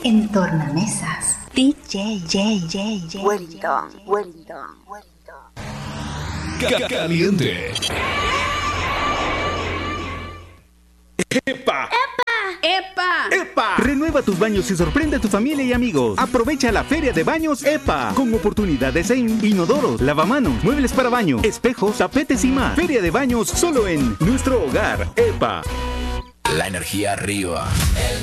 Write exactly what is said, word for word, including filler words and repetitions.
en tornamesas. D J, J, J, J. Wellington, Wellington, Wellington. Caliente. ¡Epa! ¡Epa! ¡Epa! Renueva tus baños y sorprende a tu familia y amigos. Aprovecha la Feria de Baños EPA, con oportunidades en inodoros, lavamanos, muebles para baño, espejos, tapetes y más. Feria de Baños solo en nuestro hogar. EPA. La energía arriba. El